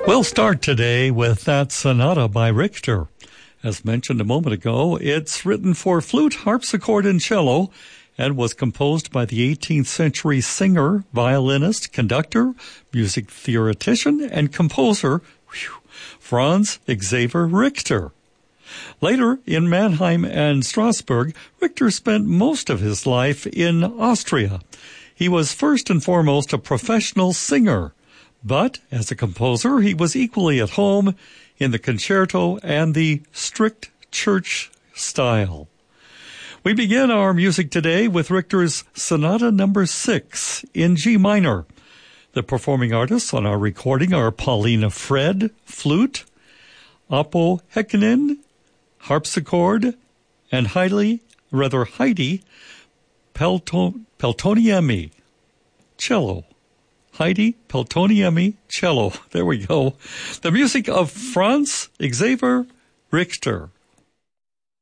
We'll start today with that sonata by Richter. As mentioned a moment ago, it's written for flute, harpsichord, and cello, and was composed by the 18th century singer, violinist, conductor, music theoretician, and composer, Franz Xaver Richter. Later, in Mannheim and Strasbourg, Richter spent most of his life in Austria. He was first and foremost a professional singer, but as a composer, he was equally at home in the concerto and the strict church style. We begin our music today with Richter's Sonata No. 6 in G minor. The performing artists on our recording are Paulina Fred, flute, Apo Heikkinen, harpsichord, and Heidi Peltoniemi, cello. Heidi Peltoniemi, cello. There we go. The music of Franz Xaver Richter.